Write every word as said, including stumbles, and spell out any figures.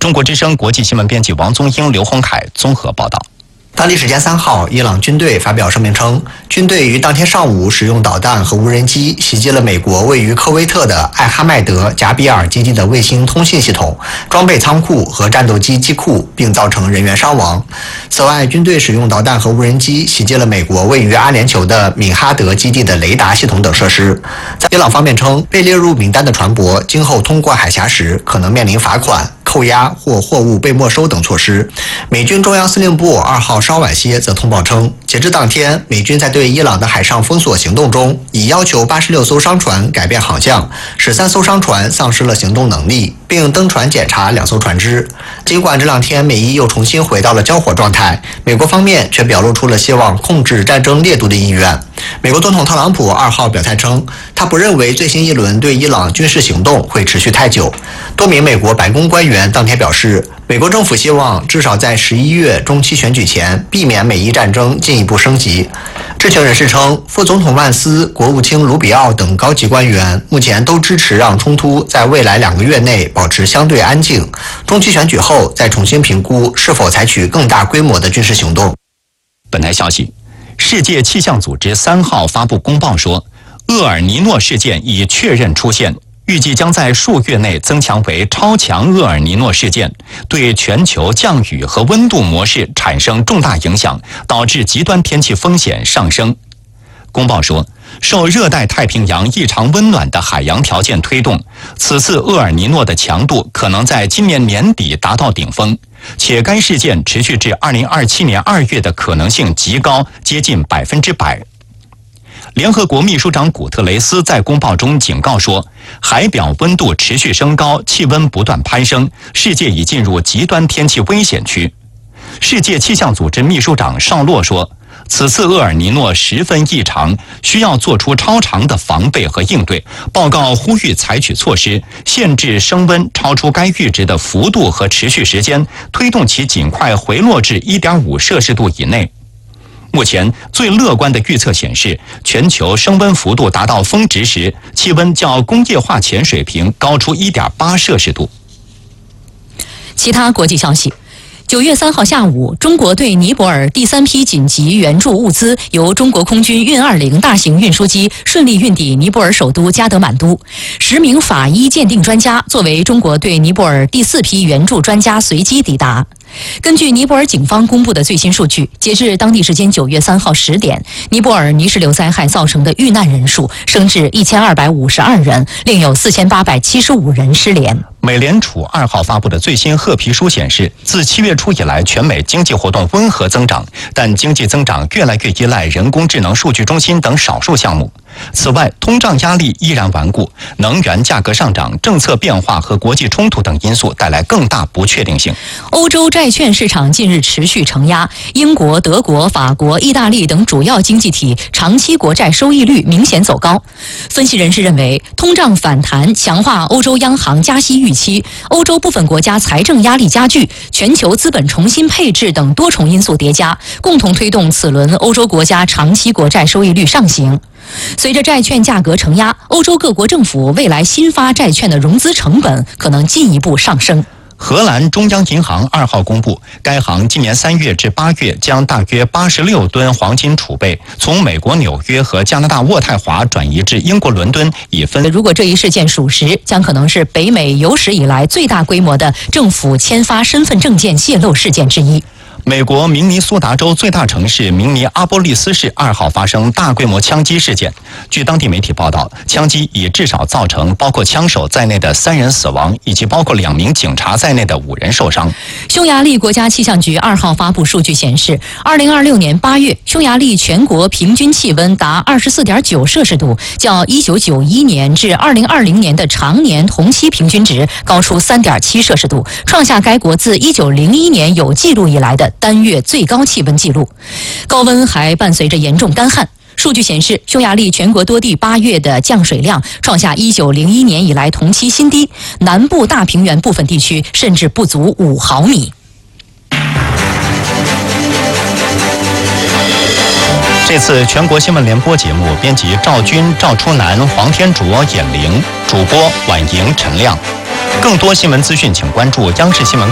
中国之声国际新闻编辑王宗英、刘洪凯综合报道。 当地时间三号，伊朗军队发表声明称，军队于当天上午使用导弹和无人机袭击了美国位于科威特的艾哈迈德贾比尔基地的卫星通信系统、装备仓库和战斗机机库，并造成人员伤亡。此外，军队使用导弹和无人机袭击了美国位于阿联酋的敏哈德基地的雷达系统等设施。在伊朗方面称，被列入名单的船舶今后通过海峡时可能面临罚款、扣押或货物被没收等措施。美军中央司令部二号稍晚些则通报称，截至当天，美军在对伊朗的海上封锁行动中，已要求八十六艘商船改变航向，使三艘商船丧失了行动能力，并登船检查两艘船只。尽管这两天美伊又重新回到了交火状态，美国方面却表露出了希望控制战争烈度的意愿。美国总统特朗普二号表态称，他不认为最新一轮对伊朗军事行动会持续太久。多名美国白宫官员当天表示，美国政府希望至少在十一月中期选举前避免美伊战争进一步升级。知情人士称，副总统万斯、国务卿卢比奥等高级官员目前都支持让冲突在未来两个月内保持相对安静，中期选举后再重新评估是否采取更大规模的军事行动。 本台消息，世界气象组织三号发布公报说，厄尔尼诺事件已确认出现，预计将在数月内增强为超强厄尔尼诺事件，对全球降雨和温度模式产生重大影响，导致极端天气风险上升。公报说，受热带太平洋异常温暖的海洋条件推动，此次厄尔尼诺的强度可能在今年年底达到顶峰，且该事件持续至二零二七年二月的可能性极高，接近百分之百。联合国秘书长古特雷斯在公报中警告说，海表温度持续升高，气温不断攀升，世界已进入极端天气危险区。世界气象组织秘书长绍洛说，此次厄尔尼诺十分异常，需要做出超常的防备和应对，报告呼吁采取措施，限制升温超出该阈值的幅度和持续时间，推动其尽快回落至 一点五摄氏度以内。目前最乐观的预测显示，全球升温幅度达到峰值时，气温较工业化前水平高出 一点八摄氏度。 其他国际消息，九月三号下午，中国对尼泊尔第三批紧急援助物资由中国空军运二零大型运输机顺利运抵尼泊尔首都加德满都。十名法医鉴定专家作为中国对尼泊尔第四批援助专家随机抵达。根据尼泊尔警方公布的最新数据，截至当地时间九月三号十点，尼泊尔泥石流灾害造成的遇难人数升至一千二百五十二人，另有四千八百七十五人失联。 美联储二号发布的最新褐皮书显示，自七月初以来，全美经济活动温和增长，但经济增长越来越依赖人工智能数据中心等少数项目。此外，通胀压力依然顽固，能源价格上涨、政策变化和国际冲突等因素带来更大不确定性。 欧洲债券市场近日持续承压，英国、德国、法国、意大利等主要经济体长期国债收益率明显走高。分析人士认为，通胀反弹强化欧洲央行加息预期，欧洲部分国家财政压力加剧，全球资本重新配置等多重因素叠加，共同推动此轮欧洲国家长期国债收益率上行。随着债券价格承压，欧洲各国政府未来新发债券的融资成本可能进一步上升。 荷兰中央银行二号公布，该行今年三月至八月将大约八十六吨黄金储备从美国纽约和加拿大渥太华转移至英国伦敦，以分。 如果这一事件属实，将可能是北美有史以来最大规模的政府签发身份证件泄露事件之一。 美国明尼苏达州最大城市明尼阿波利斯市二号发生大规模枪击事件。据当地媒体报道，枪击已至少造成包括枪手在内的三人死亡，以及包括两名警察在内的五人受伤。 匈牙利国家气象局二号发布数据显示，二零二六年八月，匈牙利全国平均气温达二十四点九摄氏度，较一九九一年至二零二零年的常年同期平均值高出三点七摄氏度，创下该国自一九零一年有记录以来的单月最高气温记录。高温还伴随着严重干旱。数据显示，匈牙利全国多地八月的降水量创下一九零一年以来同期新低，南部大平原部分地区甚至不足五毫米。 这次全国新闻联播节目编辑赵军、赵初南、黄天卓、尹玲，主播婉莹、陈亮。更多新闻资讯，请关注央视新闻。